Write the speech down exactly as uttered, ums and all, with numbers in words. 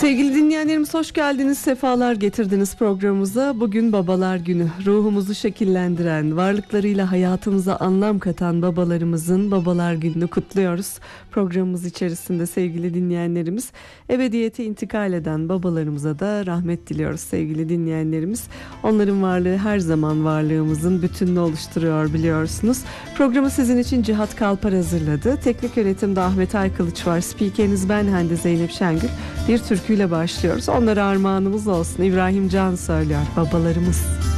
Sevgili dinleyenlerimiz, hoş geldiniz, sefalar getirdiniz programımıza. Bugün Babalar Günü. Ruhumuzu şekillendiren, varlıklarıyla hayatımıza anlam katan babalarımızın Babalar Günü'nü kutluyoruz. Programımız içerisinde sevgili dinleyenlerimiz, ebediyete intikal eden babalarımıza da rahmet diliyoruz sevgili dinleyenlerimiz. Onların varlığı her zaman varlığımızın bütününü oluşturuyor, biliyorsunuz. Programı sizin için Cihat Kalpar hazırladı. Teknik yönetimde Ahmet Aykılıç var. Spikeriniz ben Hande Zeynep Şengül. Bir türküyle başlıyoruz. Onlara armağanımız olsun. İbrahim Can söylüyor, babalarımız.